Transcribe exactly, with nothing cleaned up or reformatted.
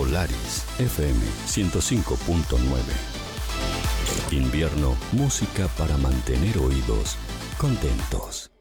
Solaris F M ciento cinco punto nueve. Invierno, música para mantener oídos contentos.